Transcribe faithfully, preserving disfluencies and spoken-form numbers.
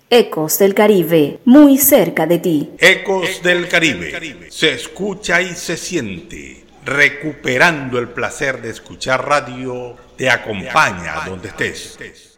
Ecos del Caribe, muy cerca de ti. Ecos del Caribe, se escucha y se siente. Recuperando el placer de escuchar radio, te acompaña donde estés.